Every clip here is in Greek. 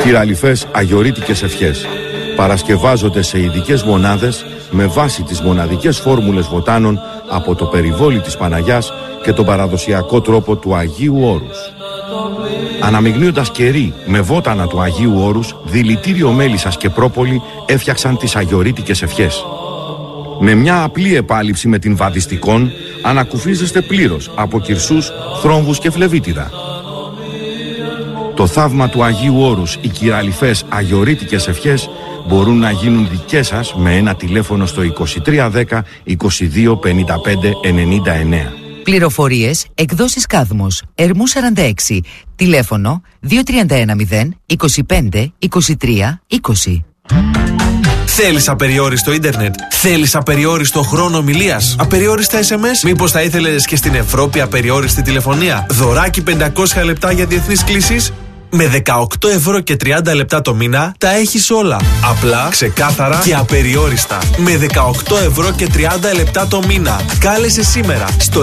Κυραλιφές αγιορείτικες ευχές παρασκευάζονται σε ειδικές μονάδες με βάση τις μοναδικές φόρμουλες βοτάνων από το περιβόλι της Παναγιάς και τον παραδοσιακό τρόπο του Αγίου Όρους. Αναμειγνύοντας κερί με βότανα του Αγίου Όρους, δηλητήριο μέλισσας και πρόπολη έφτιαξαν τις αγιορείτικες ευχές. Με μια απλή επάλυψη με την βαδιστικόν ανακουφίζεστε πλήρως από κυρσούς, θρόμβους και φλεβίτιδα. Το θαύμα του Αγίου Όρους, οι κυραλιφές αγιορείτικες ευχές μπορούν να γίνουν δικές σας με ένα τηλέφωνο στο 2310 22 55 99. Πληροφορίες, εκδόσεις Κάδμος, Ερμού 46, τηλέφωνο 2310 25 23 20. Θέλεις απεριόριστο ίντερνετ? Θέλεις απεριόριστο χρόνο ομιλίας? Απεριόριστα SMS? Μήπως θα ήθελες και στην Ευρώπη απεριόριστη τηλεφωνία? Δωράκι 500 λεπτά για διεθνείς κλήσεις? Με 18 ευρώ και 30 λεπτά το μήνα τα έχεις όλα. Απλά, ξεκάθαρα και απεριόριστα. Με 18 ευρώ και 30 λεπτά το μήνα. Κάλεσε σήμερα στο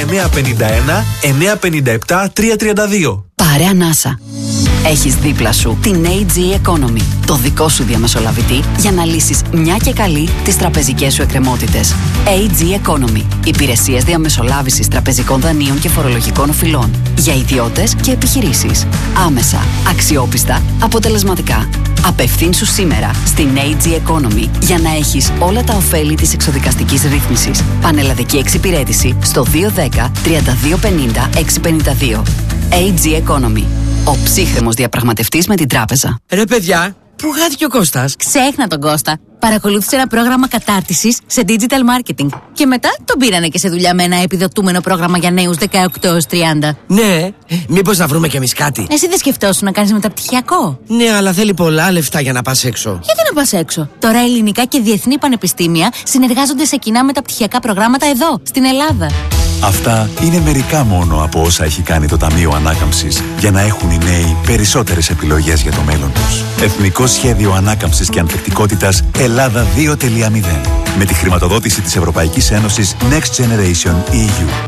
6951 957 332. Πάρε ανάσα. Έχεις δίπλα σου την AG Economy, το δικό σου διαμεσολαβητή για να λύσεις μια και καλή τις τραπεζικές σου εκκρεμότητες. AG Economy. Υπηρεσίες διαμεσολάβησης τραπεζικών δανείων και φορολογικών οφειλών. Για ιδιώτες και επιχειρήσεις. Άμεσα, αξιόπιστα, αποτελεσματικά. Απευθύνσου σήμερα στην AG Economy για να έχεις όλα τα ωφέλη της εξοδικαστικής ρύθμισης. Πανελλαδική εξυπηρέτηση στο 210 3250 652. AG Economy. Ο ψύχρεμος διαπραγματευτής με την τράπεζα. Ρε παιδιά, πού χάθηκε ο Κώστας? Ξέχνα τον Κώστα. Παρακολούθησε ένα πρόγραμμα κατάρτισης σε digital marketing. Και μετά τον πήρανε και σε δουλειά με ένα επιδοτούμενο πρόγραμμα για νέους 18-30. Ναι, μήπως να βρούμε κι εμείς κάτι? Εσύ δεν σκεφτόσουν να κάνεις μεταπτυχιακό? Ναι, αλλά θέλει πολλά λεφτά για να πας έξω. Γιατί να πας έξω? Τώρα ελληνικά και διεθνή πανεπιστήμια συνεργάζονται σε κοινά μεταπτυχιακά προγράμματα εδώ, στην Ελλάδα. Αυτά είναι μερικά μόνο από όσα έχει κάνει το Ταμείο Ανάκαμψης για να έχουν οι νέοι περισσότερες επιλογές για το μέλλον τους. Εθνικό Σχέδιο Ανάκαμψης και Ανθεκτικότητας Ελλάδα 2.0 με τη χρηματοδότηση της Ευρωπαϊκής Ένωσης Next Generation EU.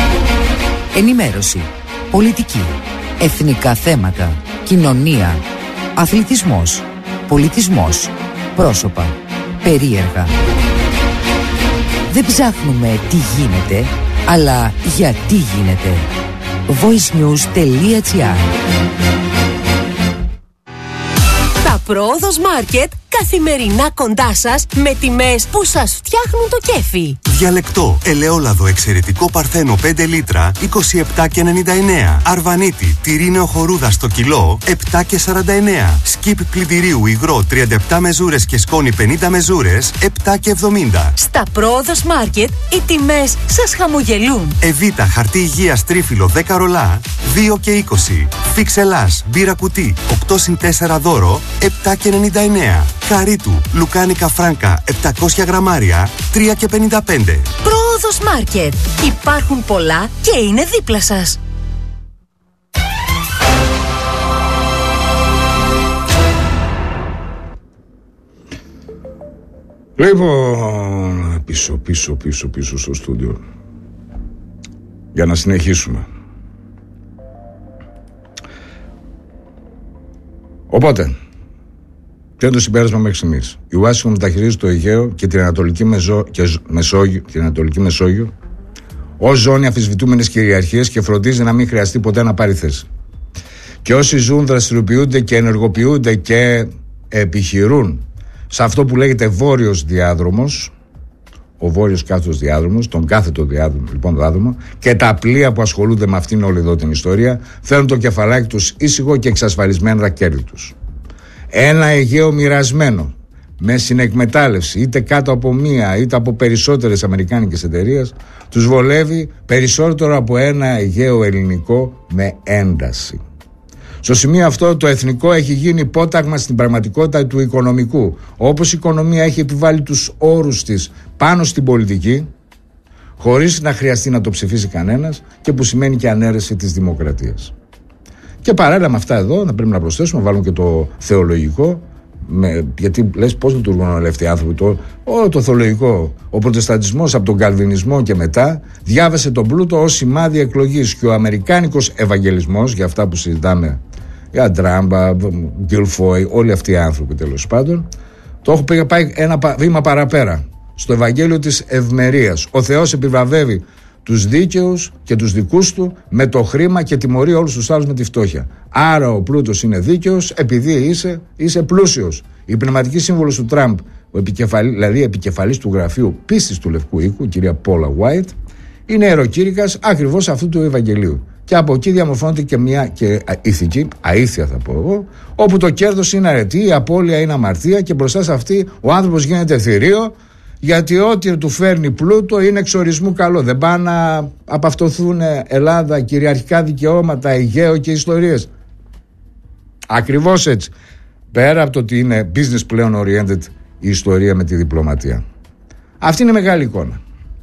Ενημέρωση, πολιτική, εθνικά θέματα, κοινωνία, αθλητισμός, πολιτισμός, πρόσωπα, περίεργα. Δεν ψάχνουμε τι γίνεται, αλλά γιατί γίνεται. voicenews.gr. Τα Πρόοδος Μάρκετ καθημερινά κοντά σας με τιμές που σας φτιάχνουν το κέφι. Διαλεκτό, ελαιόλαδο εξαιρετικό παρθένο 5 λίτρα 27,99. Αρβανίτη, τυρί νεοχορούδα στο κιλό 7,49. Σκιπ πλυντηρίου υγρό 37 μεζούρες και σκόνη 50 μεζούρες 7,70. Στα Πρόοδος Μάρκετ οι τιμές σας χαμογελούν. Εβίτα χαρτί υγείας τρίφυλλο 10 ρολά 2,20. Φίξ Ελλάς μπύρα κουτί 8+4 δώρο 7,99. Καρίτου, λουκάνικα φράνκα 700 γραμμάρια 3,55. Πρόοδος Μάρκετ. Υπάρχουν πολλά και είναι δίπλα σας. Λοιπόν, πίσω στο στούντιο. Για να συνεχίσουμε. Οπότε, ποιο είναι το συμπέρασμα μέχρι στιγμής? Η Ουάσιγκτον μεταχειρίζει το Αιγαίο και την Ανατολική Μεσόγειο ως ζώνη αμφισβητούμενης κυριαρχίας και φροντίζει να μην χρειαστεί ποτέ να πάρει θέση. Και όσοι ζουν, δραστηριοποιούνται και ενεργοποιούνται και επιχειρούν σε αυτό που λέγεται βόρειος διάδρομος, ο βόρειος κάθετος διάδρομος, τον κάθετο διάδρομο, και τα πλοία που ασχολούνται με αυτήν όλη εδώ την ιστορία θέλουν το κεφαλάκι τους ήσυχο και εξασφαλισμένα τα κέρδη τους. Ένα Αιγαίο μοιρασμένο με συνεκμετάλλευση είτε κάτω από μία είτε από περισσότερες αμερικάνικες εταιρείες τους βολεύει περισσότερο από ένα Αιγαίο ελληνικό με ένταση. Στο σημείο αυτό το εθνικό έχει γίνει υπόταγμα στην πραγματικότητα του οικονομικού, όπως η οικονομία έχει επιβάλει τους όρους της πάνω στην πολιτική χωρίς να χρειαστεί να το ψηφίσει κανένας και που σημαίνει και ανέρεση της δημοκρατίας. Και παράλληλα με αυτά εδώ να πρέπει να προσθέσουμε, να βάλουμε και το θεολογικό, γιατί λες πώς λειτουργούν όλοι αυτοί οι άνθρωποι, το θεολογικό. Ο προτεσταντισμός από τον καλβινισμό και μετά διάβασε τον πλούτο ως σημάδι εκλογής και ο αμερικάνικος ευαγγελισμός, για αυτά που συζητάμε για Τράμπα, Γκίλφοι, όλοι αυτοί οι άνθρωποι τέλος πάντων. Το έχω πάει ένα βήμα παραπέρα. Στο Ευαγγέλιο της Ευμερίας. Ο Θεός επιβραβεύει τους δίκαιους και τους δικούς του με το χρήμα και τιμωρεί όλους τους άλλους με τη φτώχεια. Άρα ο πλούτος είναι δίκαιος επειδή είσαι πλούσιος. Η πνευματική σύμβολος του Τραμπ, δηλαδή επικεφαλής του γραφείου πίστης του Λευκού Οίκου, η κυρία Πόλα White, είναι ιεροκήρυκας ακριβώς αυτού του Ευαγγελίου. Και από εκεί διαμορφώνεται και μια ηθική, αήθεια θα πω εγώ, όπου το κέρδος είναι αρετή, η απώλεια είναι αμαρτία και μπροστά σε αυτή ο άνθρωπος γίνεται θηρίο, γιατί ό,τι του φέρνει πλούτο είναι εξορισμού καλό. Δεν πάνε να απαυτοθούν Ελλάδα, κυριαρχικά δικαιώματα, Αιγαίο και ιστορίες. Ακριβώς έτσι. Πέρα από το ότι είναι business πλέον oriented η ιστορία με τη διπλωματία. Αυτή είναι η μεγάλη εικόνα.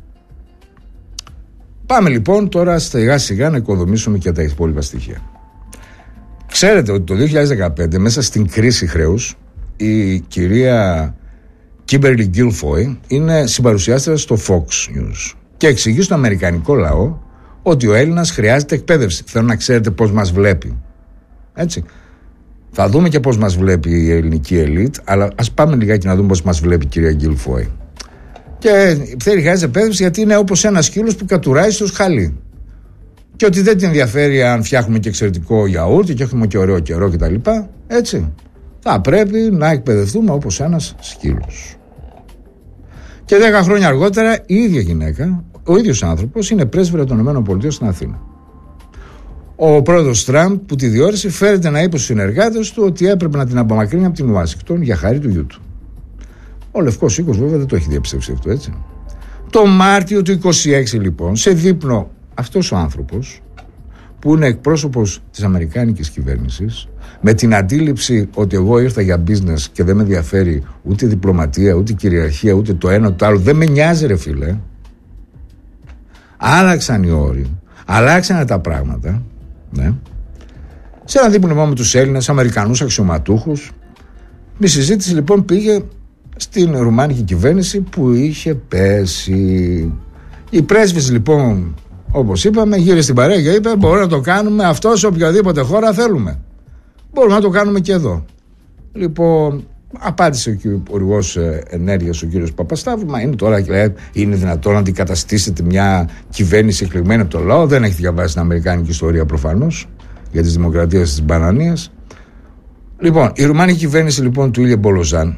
Πάμε λοιπόν τώρα σιγά σιγά να οικοδομήσουμε και τα υπόλοιπα στοιχεία. Ξέρετε ότι το 2015 μέσα στην κρίση χρέους η κυρία Κίμπερλι Γκίλφοι είναι συμπαρουσιάστρια στο Fox News και εξηγεί στον αμερικανικό λαό ότι ο Έλληνας χρειάζεται εκπαίδευση. Θέλω να ξέρετε πώς μας βλέπει. Έτσι. Θα δούμε και πώς μας βλέπει η ελληνική ελίτ, αλλά ας πάμε λιγάκι να δούμε πώς μας βλέπει η κυρία Γκίλφοι. Και χρειάζεται εκπαίδευση γιατί είναι όπως ένας σκύλος που κατουράει στο σχαλί. Και ότι δεν την ενδιαφέρει αν φτιάχνουμε και εξαιρετικό γιαούρτι και έχουμε και ωραίο καιρό κτλ. Έτσι. Θα πρέπει να εκπαιδευτούμε όπως ένας σκύλος. Και 10 χρόνια αργότερα η ίδια γυναίκα, ο ίδιος άνθρωπος, είναι πρέσβυρα των ΗΠΑ στην Αθήνα. Ο πρόεδρος Τραμπ που τη διόρισε φέρεται να είπε στους συνεργάτες του ότι έπρεπε να την απομακρύνει από την Ουάσιγκτον για χάρη του γιού του. Ο Λευκός Οίκος βέβαια δεν το έχει διαψεύσει αυτό, έτσι. Το Μάρτιο του 26 λοιπόν, σε δείπνο, αυτός ο άνθρωπος που είναι εκπρόσωπος της αμερικάνικης κυβέρνησης, με την αντίληψη ότι εγώ ήρθα για business και δεν με ενδιαφέρει ούτε διπλωματία, ούτε κυριαρχία, ούτε το ένα ούτε το άλλο, δεν με νοιάζει ρε φίλε. Άλλαξαν οι όροι, αλλάξαν τα πράγματα, ναι. Σε ένα δείπνο με τους Έλληνες, Αμερικανούς αξιωματούχους, η συζήτηση λοιπόν πήγε στην ρουμάνικη κυβέρνηση που είχε πέσει. Οι πρέσβεις λοιπόν, όπως είπαμε, γύρε στην παρέα και είπε μπορούμε να το κάνουμε αυτό σε οποιαδήποτε χώρα θέλουμε. Μπορούμε να το κάνουμε και εδώ. Λοιπόν, απάντησε ο Υπουργός Ενέργειας, ο κύριος Παπασταύρου, μα είναι τώρα, είναι δυνατόν να αντικαταστήσετε μια κυβέρνηση εκλεγμένη από το λαό? Δεν έχει διαβάσει την αμερικάνικη ιστορία προφανώς για τις δημοκρατίες της μπανανίας. Λοιπόν, η ρουμάνικη κυβέρνηση λοιπόν του Ήλιε Μπολοζάν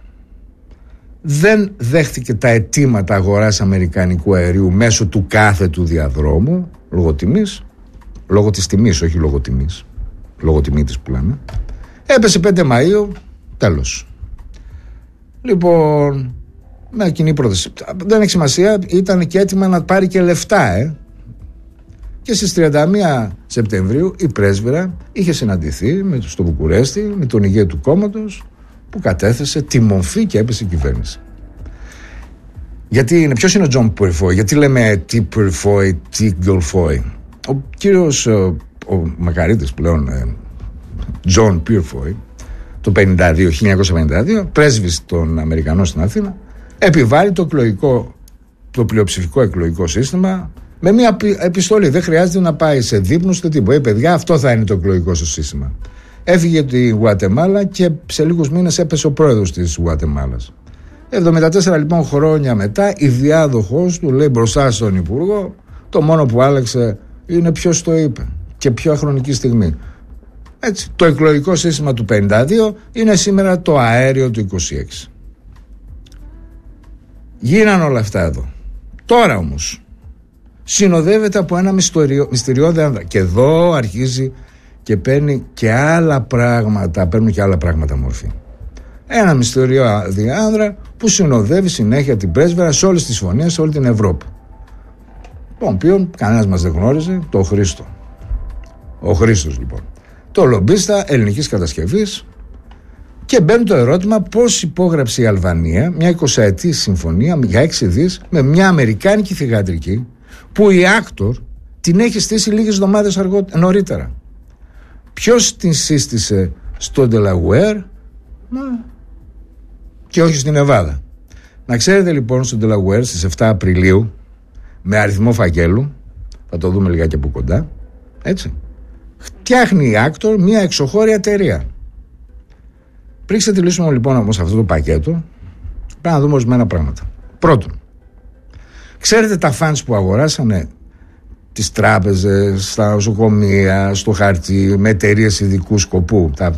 δεν δέχτηκε τα αιτήματα αγοράς αμερικανικού αερίου μέσω του κάθετου διαδρόμου λόγω της τιμής, όχι λόγω τιμής, λόγω τιμήτης που λέμε. Έπεσε 5 Μαΐου, τέλος. Λοιπόν, με κοινή πρόταση, δεν έχει σημασία, ήταν και έτοιμα να πάρει και λεφτά και στις 31 Σεπτεμβρίου η πρέσβυρα είχε συναντηθεί στο Βουκουρέστι με τον ηγέτη του κόμματος που κατέθεσε τη μορφή και έπεσε η κυβέρνηση. Γιατί ποιος είναι ο Τζον Πουρφόι, γιατί λέμε τι Πουρφόι, τι Γκολφόι? Ο κύριος, ο μακαρίτης πλέον, Τζον Πουρφόι, το 1952, πρέσβης των Αμερικανών στην Αθήνα, επιβάλλει το πλειοψηφικό εκλογικό σύστημα με μια επιστολή. Δεν χρειάζεται να πάει σε δείπνους και τίποτα. Παιδιά, αυτό θα είναι το εκλογικό σας σύστημα. Έφυγε από τη Γουατεμάλα και σε λίγους μήνες έπεσε ο πρόεδρος της Γουατεμάλας. 74 λοιπόν χρόνια μετά η διάδοχος του λέει μπροστά στον Υπουργό, το μόνο που άλλαξε είναι ποιος το είπε και ποια χρονική στιγμή. Έτσι, το εκλογικό σύστημα του 52 είναι σήμερα το αέριο του 26. Γίναν όλα αυτά εδώ. Τώρα όμως συνοδεύεται από ένα μυστηριώδη άνδρα και εδώ αρχίζει και παίρνουν και άλλα πράγματα μορφή. Ένα μυστηριώδη άνδρα που συνοδεύει συνέχεια την πρέσβυρα σε όλες τις φωνίες σε όλη την Ευρώπη, τον οποίον κανένας μας δεν γνώριζε, το Χρήστο. Ο Χρήστος λοιπόν, το λομπίστα ελληνικής κατασκευής. Και μπαίνει το ερώτημα πώς υπόγραψε η Αλβανία μια 20ετή συμφωνία για 6 δις με μια αμερικάνικη θυγατρική που η Άκτορ την έχει στήσει λίγες εβδομάδες νωρίτερα. Ποιος την σύστησε στο Ντελαγουέρ και όχι στην Νεβάδα? Να ξέρετε λοιπόν στο Ντελαγουέρ στις 7 Απριλίου με αριθμό φακέλου, θα το δούμε λιγάκι από κοντά, έτσι, Φτιάχνει η Actor μια εξωχώρια εταιρεία. Πριν ξεκινήσουμε λοιπόν όμως αυτό το πακέτο, πρέπει να δούμε ορισμένα πράγματα. Πρώτον, ξέρετε τα funds που αγοράσανε τις τράπεζες, στα νοσοκομεία, στο χαρτί, με εταιρείες ειδικού σκοπού, τα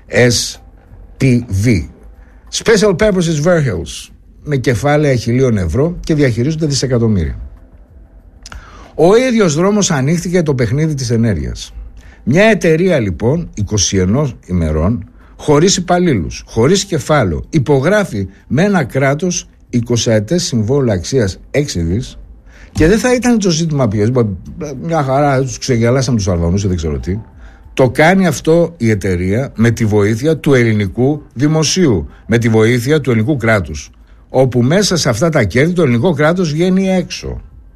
SPV, Special Purposes Vehicles, με κεφάλαια 1.000 ευρώ και διαχειρίζονται δισεκατομμύρια. Ο ίδιος δρόμος ανοίχτηκε το παιχνίδι της ενέργειας. Μια εταιρεία λοιπόν 21 ημερών, χωρίς υπαλλήλους, χωρίς κεφάλαιο, υπογράφει με ένα κράτος 20 ετές συμβόλαιο αξίας 6 δις και δεν θα ήταν το ζήτημα ποιος. Μια χαρά, τους ξεγελάσαμε τους Αλβανούς, δεν ξέρω τι. Το κάνει αυτό η εταιρεία με τη βοήθεια του ελληνικού δημοσίου, με τη βοήθεια του ελληνικού κράτους, όπου μέσα σε αυτά τα κέρδη το ελληνικό κράτος βγαίνει έξω.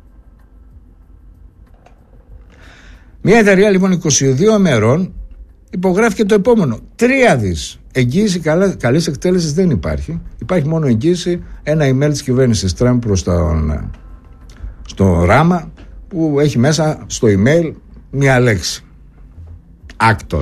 Μια εταιρεία λοιπόν 22 ημερών υπογράφει και το επόμενο 3 δις. Εγγύηση καλής εκτέλεσης δεν υπάρχει. Υπάρχει μόνο εγγύηση ένα email της κυβέρνησης Τραμπ προς στο Ράμα, που έχει μέσα στο email μια λέξη, Actor.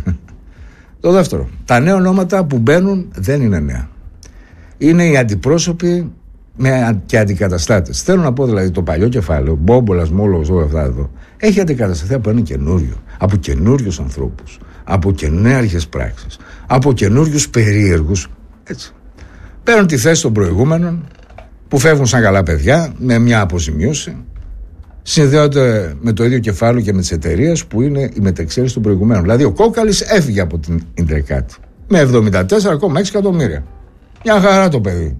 Το δεύτερο, τα νέα ονόματα που μπαίνουν δεν είναι νέα. Είναι οι αντιπρόσωποι και αντικαταστάτες. Θέλω να πω δηλαδή το παλιό κεφάλαιο, Μπόμπολας, Μόλογος, όλα αυτά εδώ, έχει αντικατασταθεί από ένα καινούριο, από καινούριους ανθρώπους, από καινούριες πράξεις, από καινούριους περίεργους. Έτσι. Παίρνουν τη θέση των προηγούμενων που φεύγουν σαν καλά παιδιά με μια αποζημίωση, συνδέονται με το ίδιο κεφάλαιο και με τις εταιρείες που είναι η μετεξέλιξη των προηγουμένων. Δηλαδή ο Κόκαλης έφυγε από την Ιντερκάτ με 74,6 εκατομμύρια. Μια χαρά το παιδί.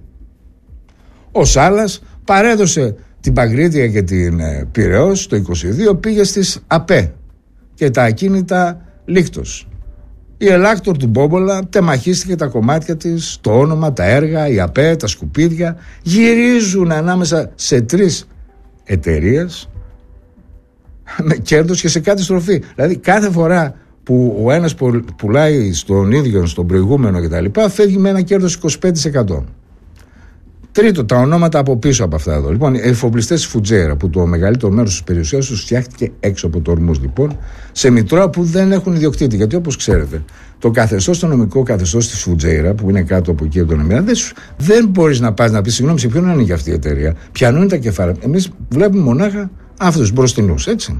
Ο Σάλας παρέδωσε την Παγκρίτια και την Πειραιώς το 22, πήγε στις ΑΠΕ και τα ακίνητα Λίκτος. Η Ελάκτορ του Μπόμπολα τεμαχίστηκε τα κομμάτια της, το όνομα, τα έργα, η ΑΠΕ, τα σκουπίδια, γυρίζουν ανάμεσα σε 3 εταιρείες με κέρδος και σε κάτι στροφή. Δηλαδή κάθε φορά που ο ένας πουλάει στον ίδιο, στον προηγούμενο κτλ, φεύγει με ένα κέρδος 25%. Τρίτο, τα ονόματα από πίσω από αυτά εδώ. Λοιπόν, οι εφοπλιστές Φουτζέρα, που το μεγαλύτερο μέρος της περιουσίας τους φτιάχτηκε έξω από το Ορμούζ, λοιπόν, σε μητρώα που δεν έχουν ιδιοκτήτη. Γιατί όπως ξέρετε, το καθεστώς, το νομικό καθεστώς της Φουτζέρα, που είναι κάτω από εκεί τον Εμμύρα, δεν μπορείς να πας να πεις συγγνώμη, σε ποιον είναι για αυτή η εταιρεία. Ποιανού είναι τα κεφάλαια. Εμείς βλέπουμε μονάχα αυτούς μπροστινούς, έτσι.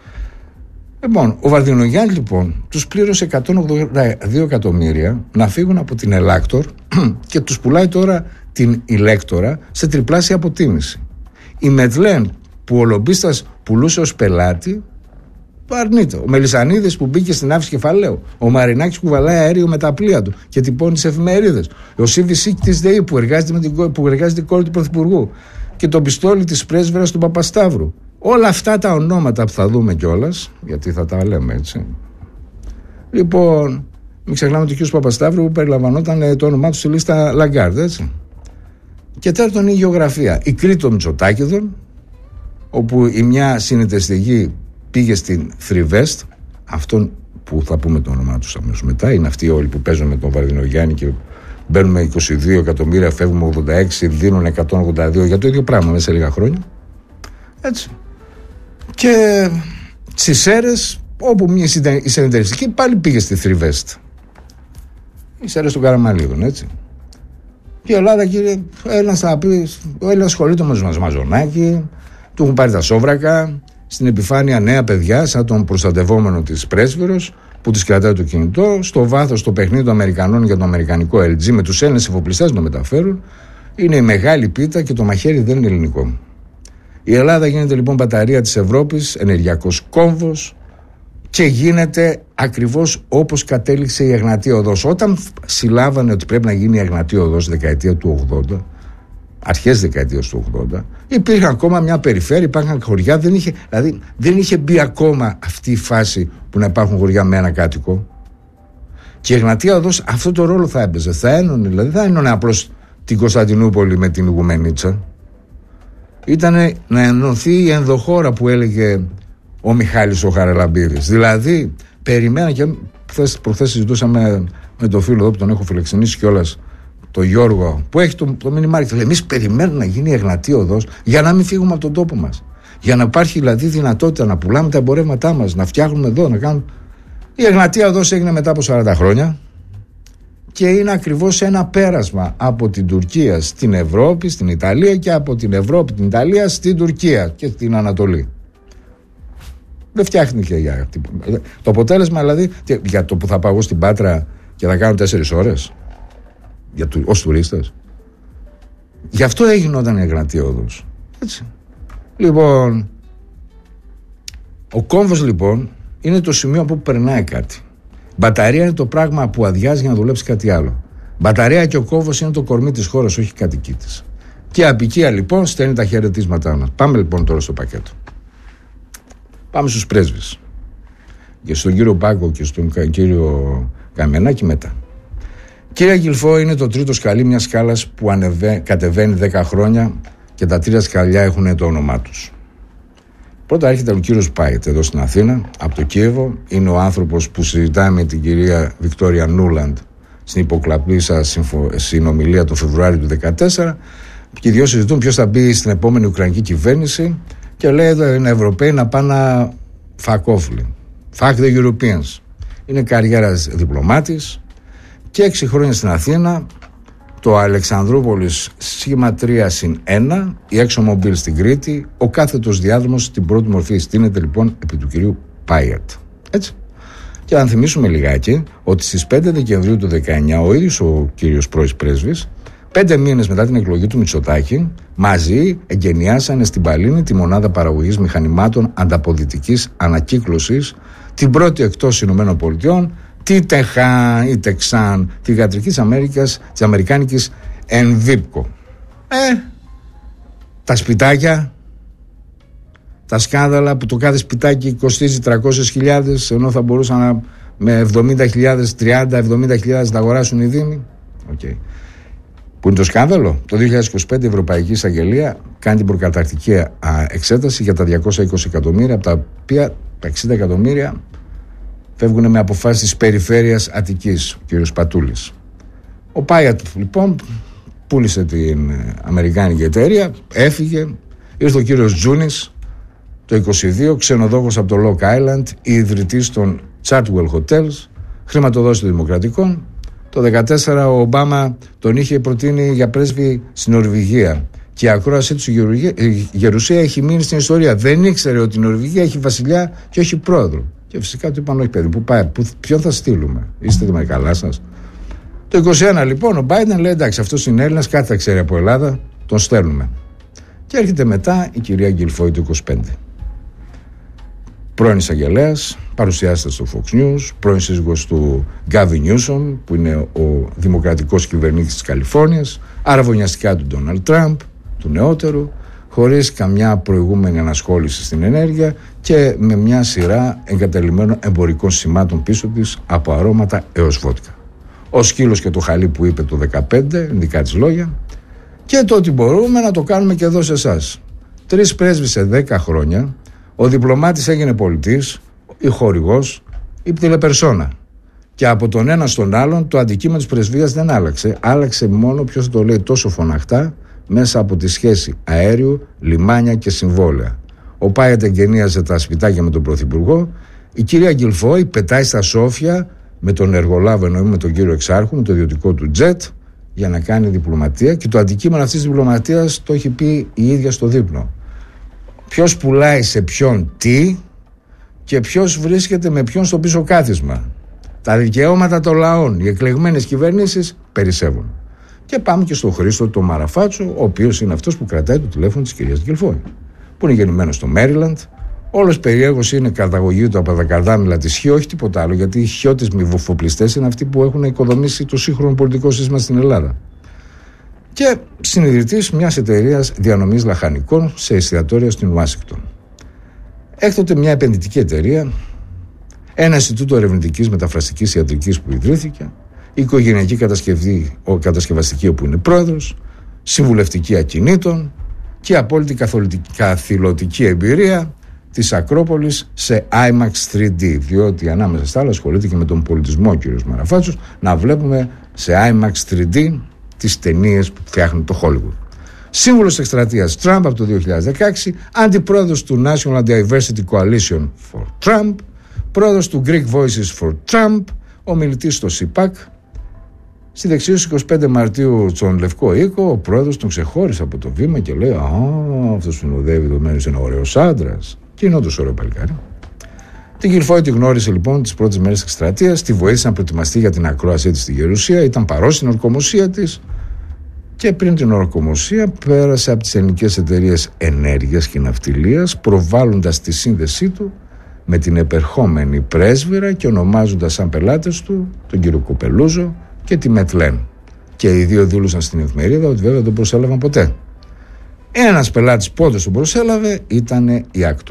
Λοιπόν, ο Βαρδινογιάννης λοιπόν τους πλήρωσε 182 εκατομμύρια να φύγουν από την Ελάκτορ και τους πουλάει τώρα την Ηλέκτορα σε τριπλάσια αποτίμηση. Η Μετλέν που ο λομπίστας πουλούσε ως πελάτη αρνείται. Ο Μελισσανίδης που μπήκε στην άφηση κεφαλαίου. Ο Μαρινάκης που βαλάει αέριο με τα πλοία του και τυπώνει τις εφημερίδες. Ο Σίβης της ΔΕΗ που εργάζεται η κόρη του Πρωθυπουργού. Και το πιστόλι της πρέσβερας του Παπασταύρου. Όλα αυτά τα ονόματα που θα δούμε κιόλας, γιατί θα τα λέμε έτσι. Λοιπόν, μην ξεχνάμε τον κ. Παπασταύρου που περιλαμβανόταν το όνομά του στη λίστα Λαγκάρντ, έτσι. Και τέταρτον η γεωγραφία. Η Κρήτη των Μητσοτάκηδων, όπου η μια συνεταιριστική πήγε στην Θριβέστ, αυτόν που θα πούμε το όνομά του αμέσως μετά, είναι αυτοί όλοι που παίζουν με τον Βαρδινογιάννη και μπαίνουμε 22 εκατομμύρια, φεύγουμε 86, δίνουν 182 για το ίδιο πράγμα μέσα σε λίγα χρόνια. Έτσι. Και στις Σέρρες, όπου η συνεταιριστική πάλι πήγε στη Θριβέστ. Οι Σέρρες των Καραμαλίδων, έτσι. Και η Ελλάδα, κύριε, ο Έλληνας ασχολείται με τον Μαζονάκη, του έχουν πάρει τα σόβρακα, στην επιφάνεια νέα παιδιά, σαν τον προστατευόμενο της πρέσβυρος, που της κρατάει το κινητό, στο βάθος το παιχνίδι των Αμερικανών για το αμερικανικό LG, με τους Έλληνες εφοπλιστές να το μεταφέρουν, είναι η μεγάλη πίτα και το μαχαίρι δεν είναι ελληνικό. Η Ελλάδα γίνεται λοιπόν μπαταρία της Ευρώπης, ενεργειακός κόμβος και γίνεται ακριβώς όπως κατέληξε η Εγνατία Οδός. Όταν συλλάβανε ότι πρέπει να γίνει η Εγνατία Οδός δεκαετία του 80, αρχές δεκαετίας του 80, υπήρχε ακόμα μια περιφέρεια, υπήρχαν χωριά, δεν είχε μπει ακόμα αυτή η φάση που να υπάρχουν χωριά με ένα κάτοικο. Και η Εγνατία Οδός αυτό το ρόλο θα έπαιζε. Θα ένωνε, δηλαδή θα ένωνε απλώς την Κωνσταντινούπολη με την Ιγουμενίτσα. Ήταν να ενωθεί η ενδοχώρα που έλεγε ο Μιχάλης ο Χαραλαμπίδης. Δηλαδή, περιμένα και προχθές συζητούσαμε με τον φίλο εδώ που τον έχω φιλοξενήσει κιόλας, τον Γιώργο, που έχει το μηνυμάρι. Εμείς περιμένουμε να γίνει η Εγνατία Οδός για να μην φύγουμε από τον τόπο μας. Για να υπάρχει δηλαδή δυνατότητα να πουλάμε τα εμπορεύματά μας, να φτιάχνουμε εδώ, να κάνουμε. Η Εγνατία Οδός έγινε μετά από 40 χρόνια και είναι ακριβώς ένα πέρασμα από την Τουρκία στην Ευρώπη, στην Ιταλία, και από την Ευρώπη, την Ιταλία, στην Τουρκία και στην Ανατολή. Δεν φτιάχνηκε για... Το αποτέλεσμα δηλαδή, για το που θα πάω εγώ στην Πάτρα και θα κάνω 4 ώρες ως τουρίστες. Γι' αυτό έγινε όταν η Εγνατία Οδός. Έτσι. Λοιπόν, ο κόμβος λοιπόν είναι το σημείο από που περνάει κάτι. Μπαταρία είναι το πράγμα που αδειάζει για να δουλέψει κάτι άλλο. Μπαταρία και ο κόμβος είναι το κορμί της χώρας, όχι η κατοική της. Και η απικία λοιπόν στέλνει τα χαιρετίσματά μας. Πάμε λοιπόν τώρα στο πακέτο. Πάμε στους πρέσβεις. Και στον κύριο Πάκο και στον κύριο Καμενάκη μετά. Κύριε Αγγιλφό, είναι το τρίτο σκαλί μιας σκάλας που κατεβαίνει 10 χρόνια και τα 3 σκαλιά έχουν το όνομά τους. Πρώτα έρχεται ο κύριος Πάιτ εδώ στην Αθήνα, από το Κίεβο. Είναι ο άνθρωπος που συζητάει με την κυρία Βικτόρια Νούλαντ στην υποκλαπλήσα συνομιλία το Φεβρουάριο του 2014. Και οι δυο συζητούν ποιος θα μπει στην επόμενη Ουκρανική κυβέρνηση και λέει ότι είναι Ευρωπαίοι να πάνε φακόφλοι. Fuck the Europeans. Είναι καριέρας διπλωμάτης και 6 χρόνια στην Αθήνα. Το Αλεξανδρούπολης σχήμα 3+1, η ExxonMobil στην Κρήτη, ο κάθετος διάδρομος στην πρώτη μορφή στείνεται λοιπόν επί του κυρίου Πάιατ. Έτσι. Και αν θυμίσουμε λιγάκι ότι στις 5 Δεκεμβρίου του 19 ο ίδιος ο κύριος πρώην πρέσβης, 5 μήνες μετά την εκλογή του Μητσοτάκη, μαζί εγκαινιάσανε στην Παλίνη τη μονάδα παραγωγής μηχανημάτων ανταποδυτικής ανακύκλωσης, την πρώτη εκτός Ηνωμένων Πολιτειών, τη Τεχάν ή Τεξάν θυγατρικής Αμέρικας, της αμερικάνικης Ενβίπκο. Τα σπιτάκια, τα σκάνδαλα που το κάθε σπιτάκι κοστίζει 300.000 ενώ θα μπορούσαν με 70.000, 30-70.000 να αγοράσουν οι δήμοι. Okay. Που είναι το σκάνδαλο? Το 2025 η Ευρωπαϊκή Εισαγγελία κάνει την προκαταρκτική εξέταση για τα 220 εκατομμύρια, από τα οποία τα 60 εκατομμύρια φεύγουν με αποφάσεις της περιφέρειας Αττικής, ο κύριος Πατούλης. Ο Πάιατ λοιπόν πούλησε την αμερικάνικη εταιρεία, έφυγε, ήρθε ο κύριος Τζούνις το 22, ξενοδόχος από το Long Island, ιδρυτής των Chartwell Hotels, χρηματοδότης των Δημοκρατικών. Το 2014 ο Ομπάμα τον είχε προτείνει για πρέσβη στην Νορβηγία και η ακρόασή του η Γερουσία έχει μείνει στην ιστορία. Δεν ήξερε ότι η Νορβηγία έχει βασιλιά και όχι πρόεδρο. Και φυσικά του είπαν: όχι, παιδί, πού πάει, ποιον θα στείλουμε, είστε με καλά σας? Το 21 λοιπόν ο Biden λέει: εντάξει, αυτός είναι Έλληνας, κάτι θα ξέρει από Ελλάδα, τον στέλνουμε. Και έρχεται μετά η κυρία Γκιλφόη του 25. Πρώην εισαγγελέας, παρουσιάζεται στο Fox News, πρώην σύζυγος του Γκάβιν Νιούσομ, που είναι ο δημοκρατικός κυβερνήτης της Καλιφόρνιας, αραβωνιαστικά του Ντόναλντ Τραμπ, του νεότερου, χωρίς καμιά προηγούμενη ανασχόληση στην ενέργεια και με μια σειρά εγκαταλειμμένων εμπορικών σημάτων πίσω της, από αρώματα έως βότκα. Ο σκύλος και το χαλί που είπε το 15, δικά της λόγια, και το ότι μπορούμε να το κάνουμε και εδώ σε εσάς. 3 πρέσβεις σε 10 χρόνια, ο διπλωμάτης έγινε πολιτής, ή χορηγός, ή τηλεπερσόνα. Και από τον ένα στον άλλον το αντικείμενο της πρεσβείας δεν άλλαξε. Άλλαξε μόνο, ποιος το λέει τόσο φωναχτά, μέσα από τη σχέση αέριου, λιμάνια και συμβόλαια. Ο Πάιατ εγκαινίαζε τα σπιτάκια με τον Πρωθυπουργό. Η κυρία Γκιλφόη πετάει στα Σόφια με τον εργολάβο, εννοούμε με τον κύριο Εξάρχου, με το ιδιωτικό του τζετ, για να κάνει διπλωματία. Και το αντικείμενο αυτής της διπλωματίας το έχει πει η ίδια στο δείπνο. Ποιος πουλάει σε ποιον τι και ποιος βρίσκεται με ποιον στο πίσω κάθισμα. Τα δικαιώματα των λαών, οι εκλεγμένες κυβερνήσεις περισσεύουν. Και πάμε και στον Χρήστο τον Μαραφάτσο, ο οποίος είναι αυτός που κρατάει το τηλέφωνο της κυρίας Γκιλφόη, που είναι γεννημένος στο Μέριλαντ. Όλος περίεργος είναι καταγωγή του από τα καρδάμιλα της Χιο, όχι τίποτα άλλο, γιατί οι χιώτισμοι βουφοπλιστές είναι αυτοί που έχουν οικοδομήσει το σύγχρονο πολιτικό σύστημα στην Ελλάδα. Και συνειδητής μιας εταιρείας διανομής λαχανικών σε εστιατόρια στην Ουάσιγκτον. Έκτοτε μια επενδυτική εταιρεία, ένα Ινστιτούτο Ερευνητικής Μεταφραστικής Ιατρικής που ιδρύθηκε, η οικογενειακή κατασκευαστική όπου είναι πρόεδρος, συμβουλευτική ακινήτων και απόλυτη καθηλωτική εμπειρία της Ακρόπολης σε IMAX 3D, διότι ανάμεσα στα άλλα ασχολείται και με τον πολιτισμό ο κ. Μαραφάτσος, να βλέπουμε σε IMAX 3D τις ταινίες που φτιάχνει το Hollywood. Σύμβουλος εκστρατείας Trump από το 2016, αντιπρόεδρος του National Diversity Coalition for Trump, πρόεδρος του Greek Voices for Trump, ομιλητής στο ΣΥΠΑΚ. Στη δεξίωση 25 Μαρτίου στον Λευκό Οίκο, ο πρόεδρος τον ξεχώρισε από το βήμα και λέει: αυτός που συνοδεύει το μέρος είναι ωραίος άντρας. Και είναι όντως ωραίο παλικάρι. Την Κιλφόη τη γνώρισε λοιπόν τις πρώτες μέρες της εκστρατείας, τη βοήθησε να προετοιμαστεί για την ακρόασή της στη Γερουσία, ήταν παρόν στην ορκομοσία της και πριν την ορκομοσία πέρασε από τις ελληνικές εταιρείες ενέργειας και ναυτιλίας, προβάλλοντας τη σύνδεσή του με την επερχόμενη πρέσβυρα και ονομάζοντας σαν πελάτες του τον κύριο Κοπελούζο και τη Μετλέν. Και οι δύο δήλωσαν στην εφημερίδα ότι βέβαια δεν τον προσέλαβαν ποτέ. Ένας πελάτης που όντως τον προσέλαβε ήταν η Άκτορ.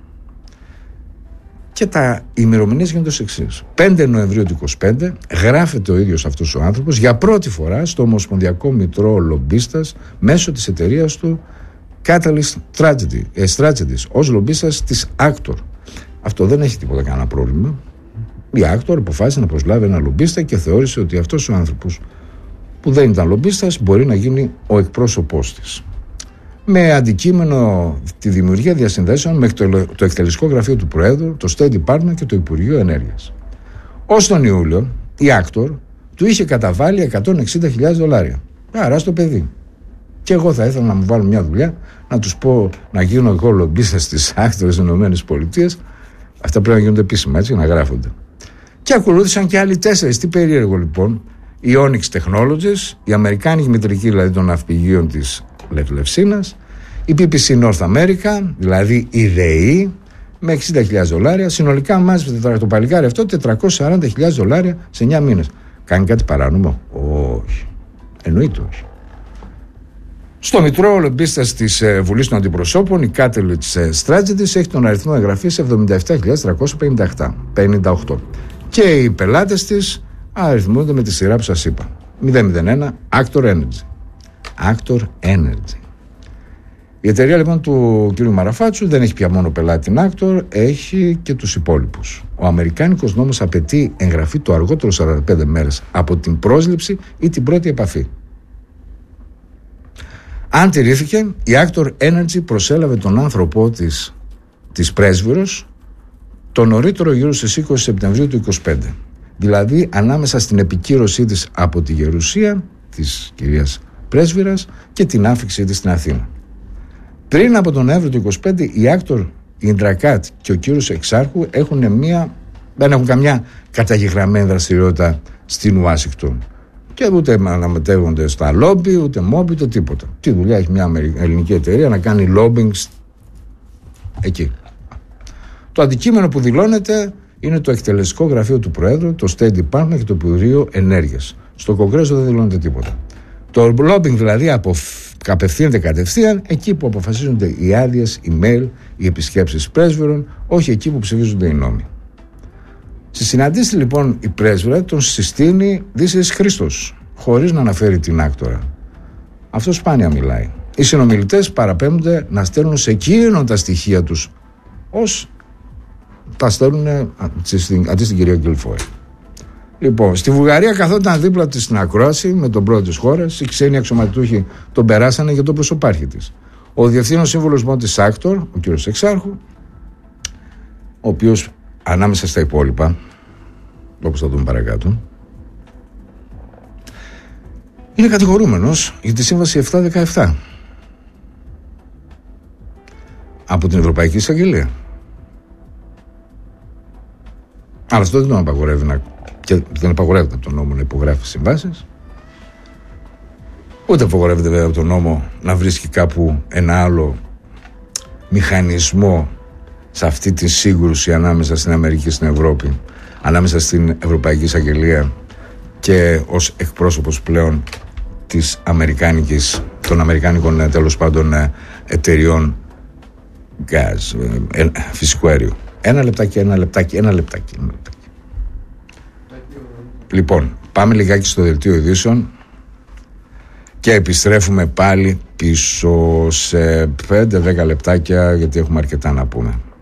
Και τα ημερομηνίες γίνονται ως εξής. 5 Νοεμβρίου του 25 γράφεται ο ίδιος αυτός ο άνθρωπος για πρώτη φορά στο Ομοσπονδιακό Μητρό Λομπίστας μέσω της εταιρείας του Catalyst Strategies ως λομπίστας της Άκτορ. Αυτό δεν έχει τίποτα κανένα πρόβλημα. Η Άκτορ αποφάσισε να προσλάβει ένα λομπίστα και θεώρησε ότι αυτός ο άνθρωπος που δεν ήταν λομπίστας μπορεί να γίνει ο εκπρόσωπός της. Με αντικείμενο τη δημιουργία διασυνδέσεων με το εκτελεστικό γραφείο του Προέδρου, το State Department και το Υπουργείο Ενέργειας. Ως τον Ιούλιο, η Άκτορ του είχε καταβάλει $160,000. Άρα στο παιδί. Και εγώ θα ήθελα να μου βάλω μια δουλειά, να τους πω να γίνω εγώ λομπίστας της Άκτορ στις ΗΠΑ. Αυτά πρέπει να γίνονται επίσημα, έτσι, να γράφονται. Και ακολούθησαν και άλλοι 4. Τι περίεργο λοιπόν. Η Onyx Technologies, η αμερικάνικη μητρική δηλαδή των ναυπηγείων της Λευσίνας, η PPC North America, δηλαδή η ΔΕΗ, με $60,000. Συνολικά μάζεψε το παλικάρι αυτό $440,000 σε 9 μήνες. Κάνει κάτι παράνομο? Όχι. Εννοείται όχι. Στο Μητρό Λομπίστας της Βουλής των Αντιπροσώπων, η Catalyst Strategies έχει τον αριθμό εγγραφής 77.358. Και οι πελάτες της αριθμούνται με τη σειρά που σας είπα. 001 Actor Energy. Actor Energy. Η εταιρεία λοιπόν του κ. Μαραφάτσου δεν έχει πια μόνο πελάτη την Actor, έχει και τους υπόλοιπους. Ο αμερικάνικος νόμος απαιτεί εγγραφή το αργότερο 45 μέρες από την πρόσληψη ή την πρώτη επαφή. Αν τηρήθηκε, η Actor Energy προσέλαβε τον άνθρωπό της πρέσβυρος το νωρίτερο γύρω στις 20 Σεπτεμβρίου του 25. Δηλαδή ανάμεσα στην επικύρωσή της από τη Γερουσία της κυρίας πρέσβυρας και την άφηξή της στην Αθήνα. Πριν από τον Νοέμβριο του 25 η Άκτορ, η Ιντρακάτ και ο κύριος Εξάρχου δεν έχουν καμιά καταγεγραμμένη δραστηριότητα στην Ουάσιγκτον και ούτε αναμετέχονται στα λόμπι, ούτε μόμπι, ούτε τίποτα. Τι δουλειά έχει μια ελληνική εταιρεία να κάνει lobbying εκεί? Το αντικείμενο που δηλώνεται είναι το εκτελεστικό γραφείο του Προέδρου, το State Department και το Υπουργείο Ενέργειας. Στο Κογκρέσο δεν δηλώνεται τίποτα. Το lobbying δηλαδή απευθύνεται κατευθείαν εκεί που αποφασίζονται οι άδειες, οι mail, οι επισκέψεις πρέσβυρων, όχι εκεί που ψηφίζονται οι νόμοι. Στη συναντήση λοιπόν η πρέσβυρα τον συστήνει Δύσης Χρήστος, χωρίς να αναφέρει την άκτορα. Αυτό σπάνια μιλάει. Οι συνομιλητές παραπέμπονται να στέλνουν σε εκείνον τα στοιχεία τους, ως τα στέλνουν αντί στην κυρία Γκυλφόη. Λοιπόν, στη Βουλγαρία καθόταν δίπλα της στην ακρόαση με τον πρόεδρο της χώρας. Οι ξένοι αξιωματούχοι τον περάσανε για τον προσωπάρχη της. Ο διευθύνων σύμβουλος μόνο της Άκτορ, ο κύριος Εξάρχου, ο οποίος ανάμεσα στα υπόλοιπα, όπως θα δούμε παρακάτω, είναι κατηγορούμενος για τη σύμβαση 717 από την Ευρωπαϊκή Εισαγγελία. Αλλά αυτό δεν τον απαγορεύει και δεν απαγορεύεται από τον νόμο να υπογράφει συμβάσεις. Ούτε απαγορεύεται βέβαια από τον νόμο να βρίσκει κάπου ένα άλλο μηχανισμό σε αυτή τη σύγκρουση ανάμεσα στην Αμερική και στην Ευρώπη, ανάμεσα στην Ευρωπαϊκή Εισαγγελία και ως εκπρόσωπος πλέον της των αμερικάνικων τέλος πάντων εταιριών γκάζ, φυσικού αερίου. Ένα λεπτάκι. Λοιπόν, πάμε λιγάκι στο δελτίο ειδήσεων και επιστρέφουμε πάλι πίσω σε 5-10 λεπτάκια, γιατί έχουμε αρκετά να πούμε.